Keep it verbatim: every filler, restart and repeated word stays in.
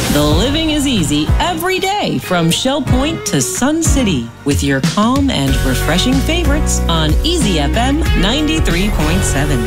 The living is easy every day from Shell Point to Sun City with your calm and refreshing favorites on Easy F M ninety-three point seven.